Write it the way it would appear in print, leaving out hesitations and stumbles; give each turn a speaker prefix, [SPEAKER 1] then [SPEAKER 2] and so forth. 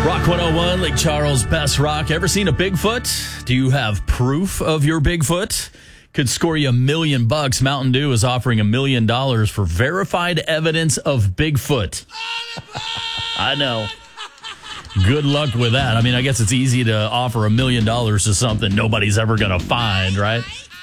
[SPEAKER 1] Rock 101, Lake Charles, Best Rock. Ever seen a Bigfoot? Do you have proof of your Bigfoot? Could score you $1 million. Mountain Dew is offering $1 million for verified evidence of Bigfoot. I know. Good luck with that. I mean, I guess it's easy to offer $1 million to something nobody's ever going to find, right?